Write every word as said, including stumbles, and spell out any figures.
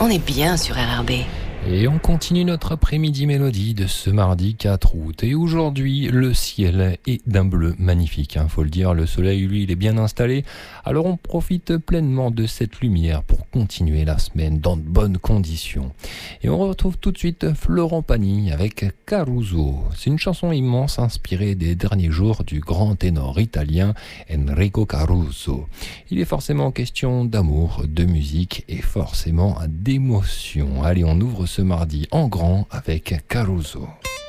On est bien sur R R B. Et on continue notre après-midi mélodie de ce mardi quatre août. Et aujourd'hui, le ciel est d'un bleu magnifique, hein, faut le dire. Le soleil, lui, il est bien installé. Alors on profite pleinement de cette lumière pour continuer la semaine dans de bonnes conditions. Et on retrouve tout de suite Florent Pagny avec Caruso. C'est une chanson immense inspirée des derniers jours du grand ténor italien Enrico Caruso. Il est forcément question d'amour, de musique et forcément d'émotion. Allez, on ouvre ce mardi en grand avec Caruso.